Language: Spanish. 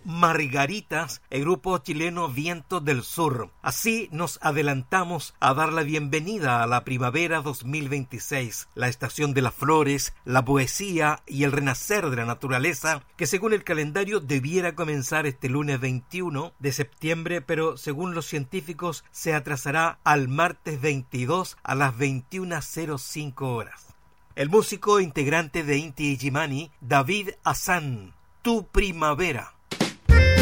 Margaritas, el grupo chileno Viento del Sur. Así nos adelantamos a dar la bienvenida a la primavera 2026, la estación de las flores, la poesía y el renacer de la naturaleza, que según el calendario debiera comenzar este lunes 21 de septiembre, pero según los científicos se atrasará al martes 22 a las 21:05 horas. El músico integrante de Inti Illimani, David Hassan, Tu Primavera.